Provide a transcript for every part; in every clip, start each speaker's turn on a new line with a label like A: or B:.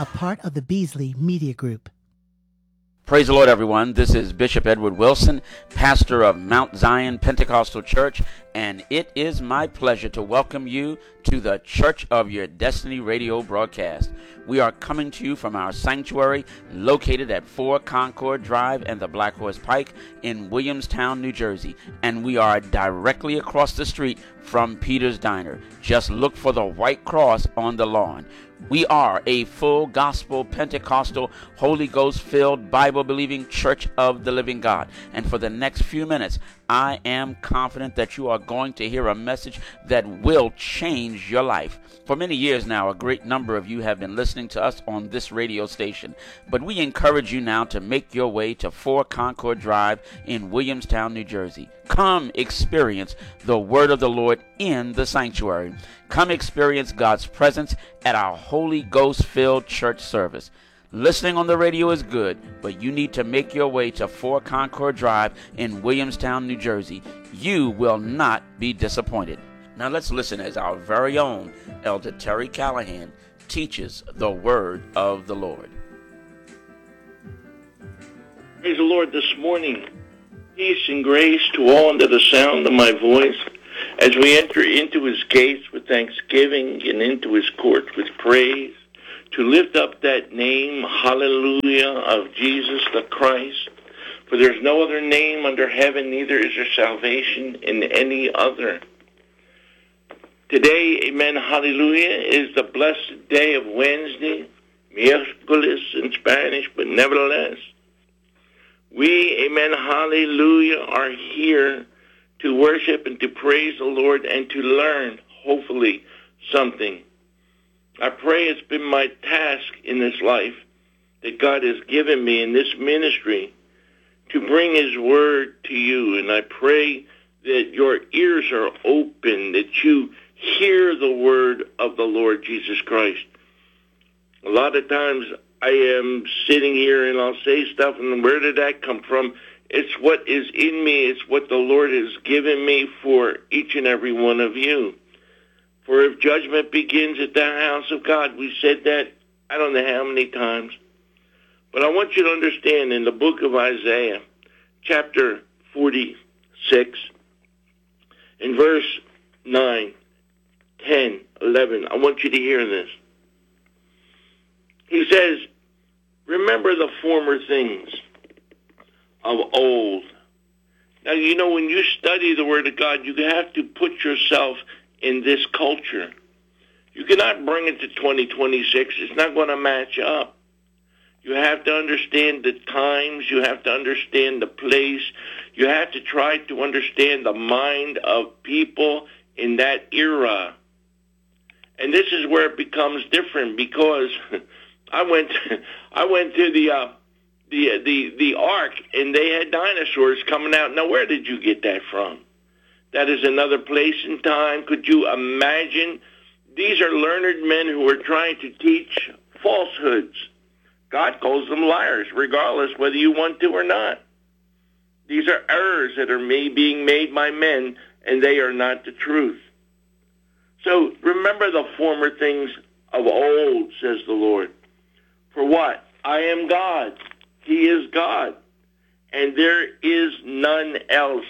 A: a part of the Beasley Media Group.
B: Praise the Lord, everyone. This is Bishop Edward Wilson, pastor of Mount Zion Pentecostal Church, and it is my pleasure to welcome you to the Church of Your Destiny radio broadcast. We are coming to you from our sanctuary located at 4 Concord Drive and the Black Horse Pike in Williamstown, New Jersey, and we are directly across the street from Peter's Diner. Just look for the white cross on the lawn. We are a full gospel, Pentecostal, Holy Ghost-filled, Bible-believing Church of the Living God. And for the next few minutes, I am confident that you are going to hear a message that will change your life. For many years now, a great number of you have been listening to us on this radio station. But we encourage you now to make your way to 4 Concord Drive in Williamstown, New Jersey. Come experience the word of the Lord in the sanctuary. Come experience God's presence at our Holy Ghost-filled church service. Listening on the radio is good, but you need to make your way to 4 Concord Drive in Williamstown, New Jersey. You will not be disappointed. Now let's listen as our very own Elder Terry Callahan teaches the word of the Lord.
C: Praise the Lord this morning. Peace and grace to all under the sound of my voice as we enter into his gates with thanksgiving and into his courts with praise, to lift up that name, hallelujah, of Jesus the Christ. For there's no other name under heaven, neither is there salvation in any other. Today, amen, hallelujah, is the blessed day of Wednesday, miércoles in Spanish, but nevertheless, we, amen, hallelujah, are here to worship and to praise the Lord and to learn, hopefully, something. I pray it's been my task in this life that God has given me in this ministry to bring his word to you. And I pray that your ears are open, that you hear the word of the Lord Jesus Christ. A lot of times I am sitting here and I'll say stuff, and where did that come from? It's what is in me. It's what the Lord has given me for each and every one of you. For if judgment begins at the house of God, we said that I don't know how many times. But I want you to understand in the book of Isaiah, chapter 46, in verse 9, 10, 11, I want you to hear this. He says, remember the former things of old. Now, you know, when you study the Word of God, you have to put yourself in this culture. You cannot bring it to 2026. It's not going to match up. You have to understand the times. You have to understand the place. You have to try to understand the mind of people in that era. And this is where it becomes different, because I went to the ark, and they had dinosaurs coming out. Now, where did you get that from? That is another place and time. Could you imagine? These are learned men who are trying to teach falsehoods. God calls them liars, regardless whether you want to or not. These are errors that are being made by men, and they are not the truth. So remember the former things of old, says the Lord. For what? I am God. He is God. And there is none else.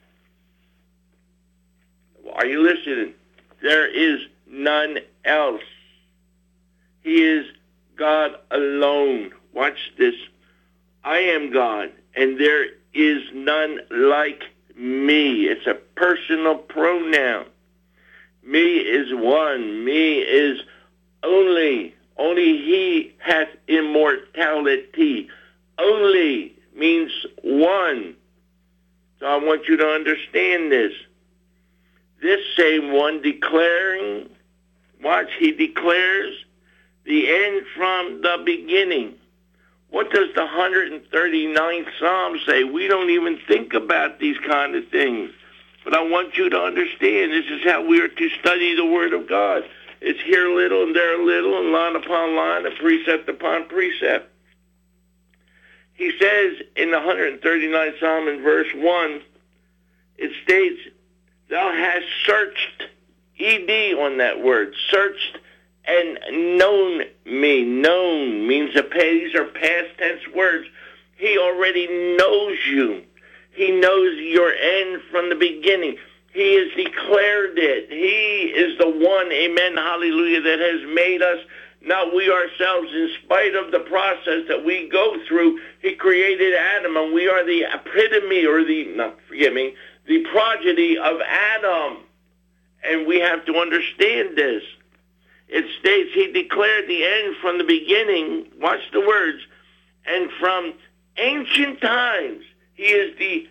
C: Are you listening? There is none else. He is God alone. Watch this. I am God, and there is none like me. It's a personal pronoun. Me is one. Me is only. Only he hath immortality. Only means one. So I want you to understand this. This same one declaring, watch, he declares the end from the beginning. What does the 139th Psalm say? We don't even think about these kind of things. But I want you to understand this is how we are to study the Word of God. It's here a little and there a little, and line upon line, and precept upon precept. He says in the 139th Psalm in verse 1, it states, thou hast searched, ED on that word, searched and known me. Known means these are past tense words. He already knows you. He knows your end from the beginning. He has declared it. He is the one, amen, hallelujah, that has made us, not we ourselves, in spite of the process that we go through. He created Adam, and we are the epitome, or the progeny of Adam. And we have to understand this. It states he declared the end from the beginning. Watch the words. And from ancient times, he is the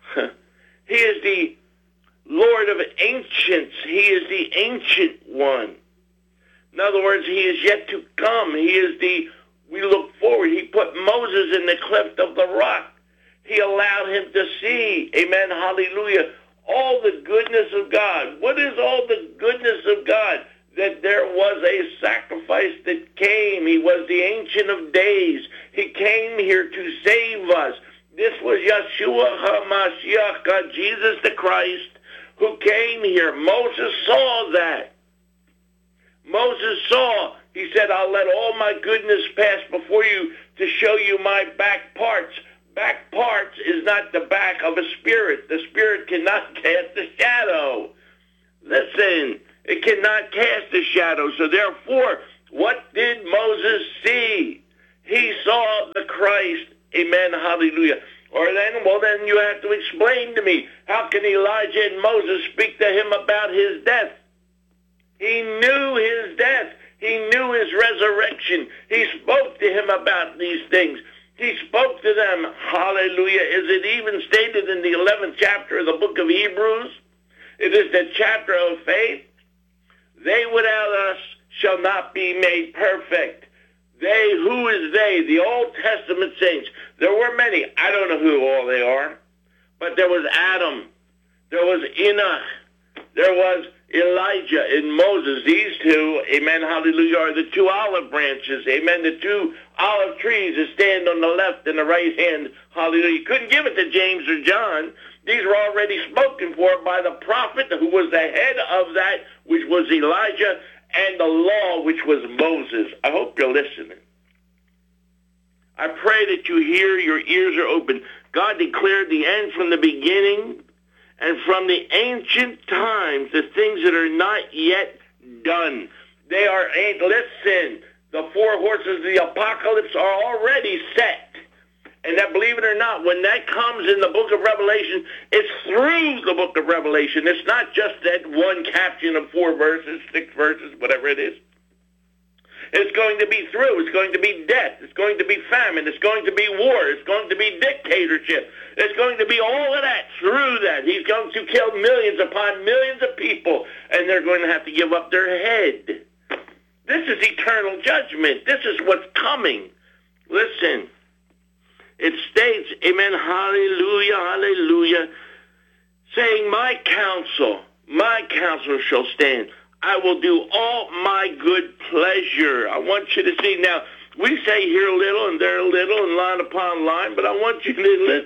C: Lord of ancients. He is the ancient one. In other words, he is yet to come. We look forward. He put Moses in the cleft of the rock. He allowed him to see, amen, hallelujah, all the goodness of God. What is all the goodness of God? That there was a sacrifice that came. He was the Ancient of Days. He came here to save us. This was Yeshua HaMashiach, God, Jesus the Christ, who came here. Moses saw that. Moses saw, he said, I'll let all my goodness pass before you to show you my back parts. Back parts is not the back of a spirit. The spirit cannot cast a shadow. Listen, it cannot cast a shadow. So therefore, what did Moses see? He saw the Christ. Amen, hallelujah. Then you have to explain to me, how can Elijah and Moses speak to him about his death? He knew his death. He knew his resurrection. He spoke to him about these things. He spoke to them, hallelujah. Is it even stated in the 11th chapter of the book of Hebrews? It is the chapter of faith. They without us shall not be made perfect. They, who is they? The Old Testament saints. There were many. I don't know who all they are. But there was Adam. There was Enoch. There was Elijah and Moses. These two, amen, hallelujah, are the two olive branches. Amen, the two olive trees that stand on the left and the right hand. Hallelujah. You couldn't give it to James or John. These were already spoken for by the prophet who was the head of that, which was Elijah, and the law, which was Moses. I hope you're listening. I pray that you hear, your ears are open. God declared the end from the beginning, and from the ancient times, the things that are not yet done. They are, listen, the four horses of the apocalypse are already set. And that, believe it or not, when that comes in the book of Revelation, it's through the book of Revelation. It's not just that one caption of 4 verses, 6 verses, whatever it is. It's going to be through. It's going to be death. It's going to be famine. It's going to be war. It's going to be dictatorship. It's going to be all of that through that. He's going to kill millions upon millions of people, and they're going to have to give up their head. This is eternal judgment. This is what's coming. Listen. It states, amen, hallelujah, hallelujah, saying, my counsel shall stand. I will do all my good pleasure. I want you to see. Now, we say here a little and there a little and line upon line, but I want you to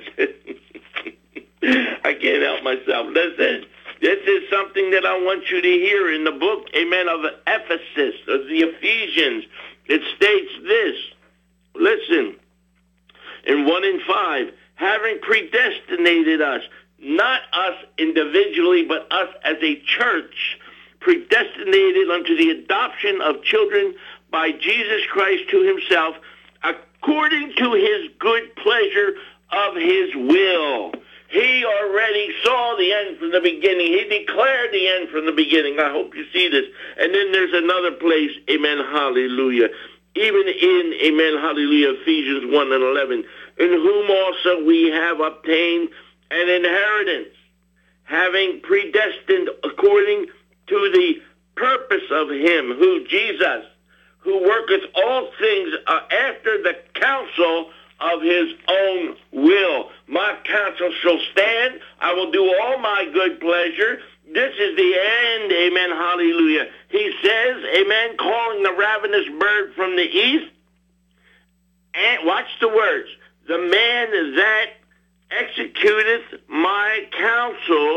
C: listen. I can't help myself. Listen, this is something that I want you to hear in the book, amen, of Ephesus, of the Ephesians. It states this. Listen. In 1 and 5, having predestinated us, not us individually, but us as a church, predestinated unto the adoption of children by Jesus Christ to himself, according to his good pleasure of his will. He already saw the end from the beginning. He declared the end from the beginning. I hope you see this. And then there's another place, amen, hallelujah. Even in, amen, hallelujah, Ephesians 1 and 11, in whom also we have obtained an inheritance, having predestined according to the purpose of him, who Jesus, who worketh all things after the counsel of his own will. My counsel shall stand. I will do all my good pleasure. This is the end, amen, hallelujah. He says, amen, calling the ravenous bird from the east. And watch the words. The man that executeth my counsel from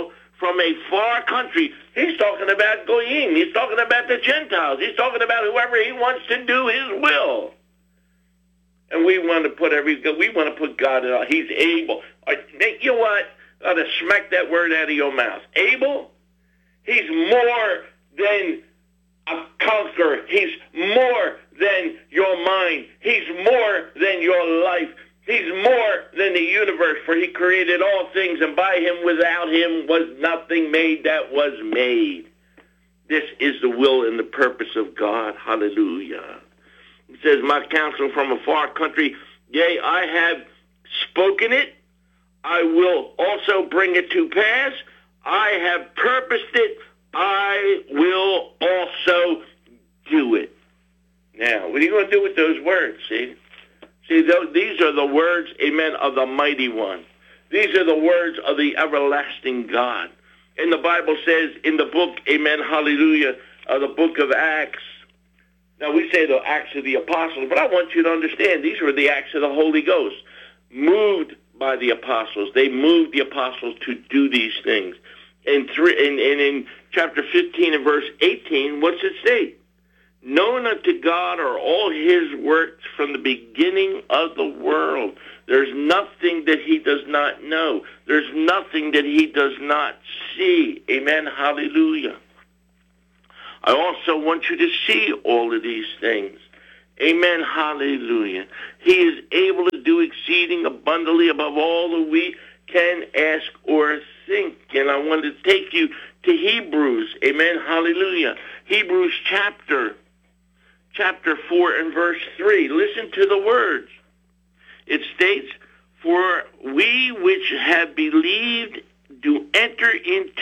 C: from a far country. He's talking about Goyim. He's talking about the Gentiles. He's talking about whoever he wants to do his will. And we want to put God in. He's able. You know what? I ought to smack that word out of your mouth. Able? He's more than a conqueror. He's more than your mind. He's more than your life. He's more than the universe, for he created all things, and by him, without him, was nothing made that was made. This is the will and the purpose of God. Hallelujah. It says, my counsel from a far country, yea, I have spoken it. I will also bring it to pass. I have purposed it. I will also do it. Now, what are you going to do with those words, see? See, these are the words, amen, of the mighty one. These are the words of the everlasting God. And the Bible says in the book, amen, hallelujah, the book of Acts. Now, we say the Acts of the Apostles, but I want you to understand these were the Acts of the Holy Ghost, moved by the apostles. They moved the apostles to do these things. And in chapter 15 and verse 18, what's it say? Known unto God are all his works from the beginning of the world. There's nothing that he does not know. There's nothing that he does not see. Amen. Hallelujah. I also want you to see all of these things. Amen. Hallelujah. He is able to do exceeding abundantly above all that we can ask or think. And I want to take you to Hebrews. Amen. Hallelujah. Hebrews chapter 4 and verse 3. Listen to the words. It states, for we which have believed do enter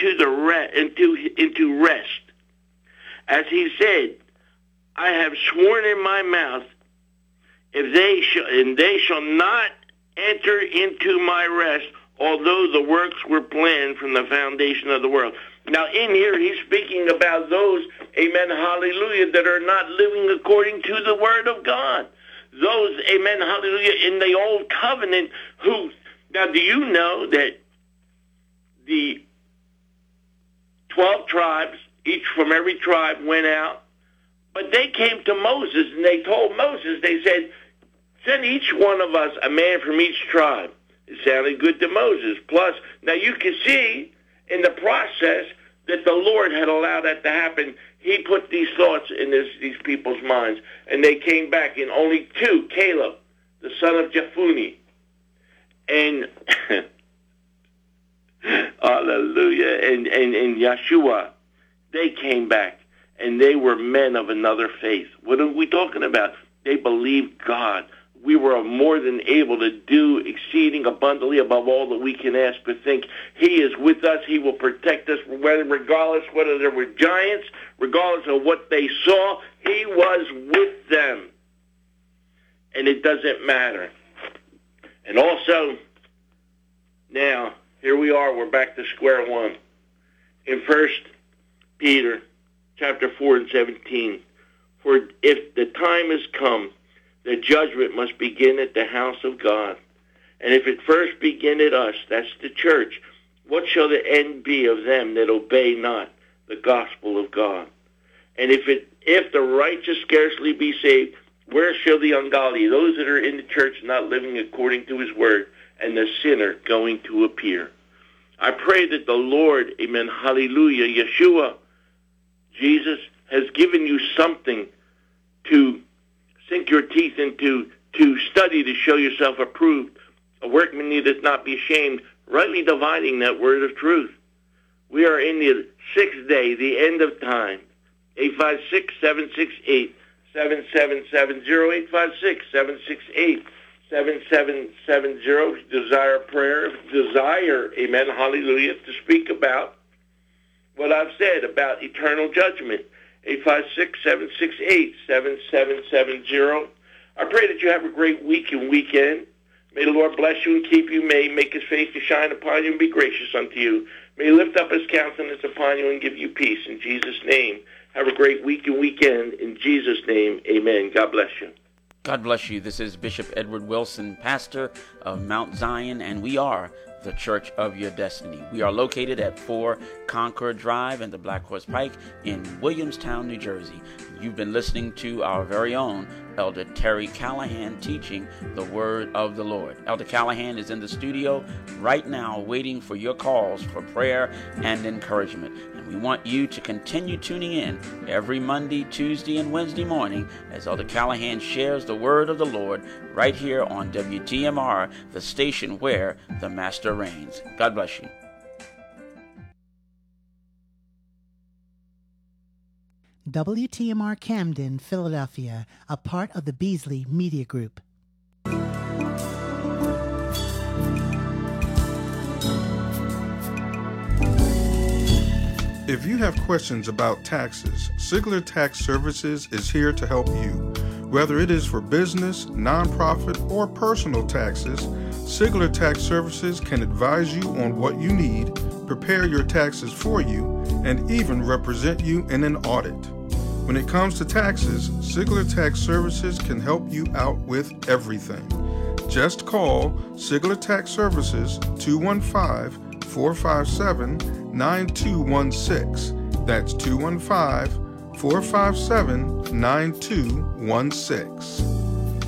C: into rest. As he said, I have sworn in my mouth, they shall not enter into my rest, although the works were planned from the foundation of the world. Now, in here, he's speaking about those, amen, hallelujah, that are not living according to the word of God. Those, amen, hallelujah, in the old covenant now, do you know that the 12 tribes, each from every tribe, went out? But they came to Moses, and they told Moses, they said, send each one of us a man from each tribe. It sounded good to Moses. Plus, now you can see in the process that the Lord had allowed that to happen. He put these thoughts in these people's minds, and they came back in only two, Caleb, the son of Jephunneh, and hallelujah, and Yeshua. They came back, and they were men of another faith. What are we talking about? They believed God. We were more than able to do exceeding abundantly above all that we can ask or think. He is with us. He will protect us, regardless whether there were giants, regardless of what they saw. He was with them. And it doesn't matter. And also, now, here we are. We're back to square one. In 1 Peter chapter 4 and 17, for if the time has come, the judgment must begin at the house of God. And if it first begin at us, that's the church, what shall the end be of them that obey not the gospel of God? And if the righteous scarcely be saved, where shall the ungodly, those that are in the church not living according to his word, and the sinner going to appear? I pray that the Lord, amen, hallelujah, Yeshua, Jesus, has given you something to sink your teeth into, to study, to show yourself approved, a workman needeth not be ashamed, rightly dividing that word of truth. We are in the sixth day, the end of time. 856-768-7770, 856-768-7770. Desire prayer, desire, amen, hallelujah, to speak about what I've said about eternal judgment. 856-768-7770. I pray that you have a great week and weekend. May the Lord bless you and keep you. May he make his face to shine upon you and be gracious unto you. May he lift up his countenance upon you and give you peace. In Jesus' name, have a great week and weekend. In Jesus' name, amen. God bless you.
B: God bless you. This is Bishop Edward Wilson, pastor of Mount Zion, and we are the Church of Your Destiny. We are located at 4 Concord Drive and the Black Horse Pike in Williamstown, New Jersey. You've been listening to our very own Elder Terry Callahan teaching the Word of the Lord. Elder Callahan is in the studio right now waiting for your calls for prayer and encouragement. And we want you to continue tuning in every Monday, Tuesday, and Wednesday morning as Elder Callahan shares the Word of the Lord right here on WTMR, the station where the Master reigns. God bless you.
A: WTMR Camden, Philadelphia, a part of the Beasley Media Group.
D: If you have questions about taxes, Sigler Tax Services is here to help you. Whether it is for business, nonprofit, or personal taxes, Sigler Tax Services can advise you on what you need, prepare your taxes for you, and even represent you in an audit. When it comes to taxes, Sigler Tax Services can help you out with everything. Just call Sigler Tax Services 215-457-9216. That's 215-457-9216.